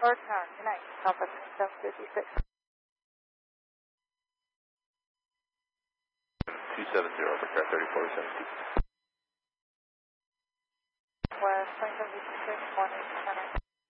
North Tower, good night. Southwest 756. 270, aircraft 3417. West 2756, 1800.